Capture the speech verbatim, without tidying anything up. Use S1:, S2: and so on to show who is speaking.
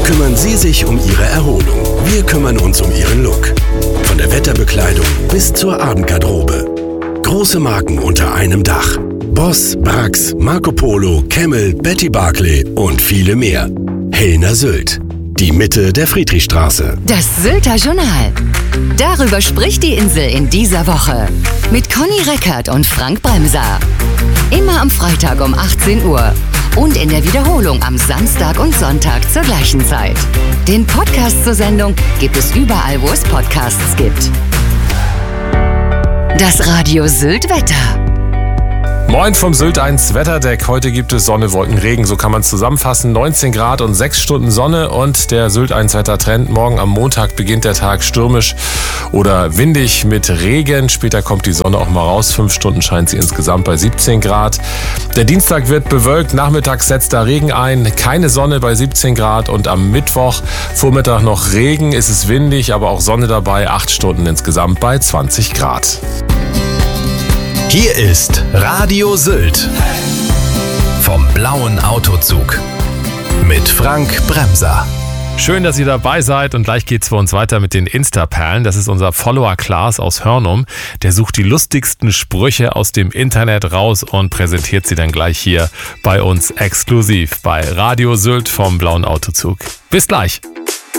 S1: kümmern Sie sich um Ihre Erholung. Wir kümmern uns um Ihren Look. Von der Wetterbekleidung bis zur Abendgarderobe. Große Marken unter einem Dach. Boss, Brax, Marco Polo, Camel, Betty Barclay und viele mehr. Hellner Sylt. Die Mitte der Friedrichstraße.
S2: Das Sylter Journal. Darüber spricht die Insel in dieser Woche. Mit Conny Reckert und Frank Bremser. Immer am Freitag um achtzehn Uhr. Und in der Wiederholung am Samstag und Sonntag zur gleichen Zeit. Den Podcast zur Sendung gibt es überall, wo es Podcasts gibt. Das Radio Sylt Wetter.
S3: Moin vom Sylt eins Wetterdeck. Heute gibt es Sonne, Wolken, Regen. So kann man es zusammenfassen. neunzehn Grad und sechs Stunden Sonne und der Sylt eins Wettertrend. Morgen am Montag beginnt der Tag stürmisch oder windig mit Regen. Später kommt die Sonne auch mal raus. Fünf Stunden scheint sie insgesamt bei siebzehn Grad. Der Dienstag wird bewölkt. Nachmittags setzt da Regen ein. Keine Sonne bei siebzehn Grad. Und am Mittwoch Vormittag noch Regen. Es ist windig, aber auch Sonne dabei. Acht Stunden insgesamt bei zwanzig Grad.
S1: Hier ist Radio Sylt vom blauen Autozug mit Frank Bremser.
S3: Schön, dass ihr dabei seid und gleich geht's für uns weiter mit den Insta-Perlen. Das ist unser Follower Klaas aus Hörnum. Der sucht die lustigsten Sprüche aus dem Internet raus und präsentiert sie dann gleich hier bei uns exklusiv bei Radio Sylt vom blauen Autozug. Bis gleich.